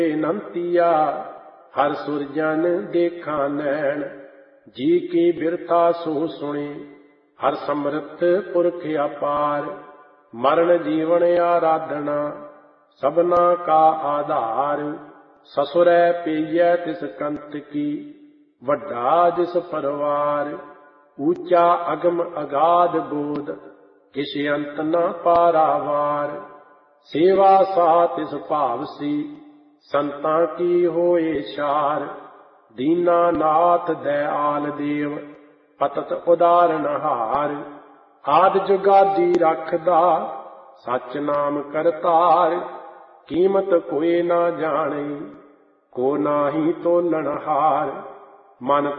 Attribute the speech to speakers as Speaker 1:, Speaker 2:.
Speaker 1: ਨੰਤੀਆ ਹਰ ਸੁਰਜਨ ਦੇਖਾਂ ਨੈਣ, ਜੀ ਕੀ ਬਿਰਥਾ ਸੋ ਸੁਣੇ ਹਰ ਸਮਰਥ ਪੁਰਖ ਅਪਾਰ। ਮਰਨ ਜੀਵਨ ਆਰਾਧਨਾ ਸਭਨਾ ਕਾ ਆਧਾਰ, ਸਸੁਰੈ ਪਈਐ ਤਿਸ ਕੰਤ ਕੀ ਵੱਡਾ ਜਿਸ ਪਰਵਾਰ। ਊਚਾ ਅਗਮ ਅਗਾਧ ਬੋਧ ਕਿਛ ਅੰਤ ਨ ਪਾਰਾਵਾਰ, ਸੇਵਾ ਸਾ ਤਿਸ ਭਾਵਸੀ ਸੰਤਾਂ ਕੀ ਹੋਏ ਛਾਰ। ਦੀਨਾ ਨਾਥ ਦਇਆਲ ਦੇਵ ਪਤਤ ਉਦਾਰਨ ਹਾਰ, ਆਦਿ ਜੁਗਾਦੀ ਰਖਦਾ ਸਚ ਨਾਮ ਕਰਤਾਰ। ਕੀਮਤ ਕੋਇ ਨਾ ਜਾਣੇ ਕੋ ਨਾਹੀ ਤੋਲਣ ਹਾਰ, ਮਨ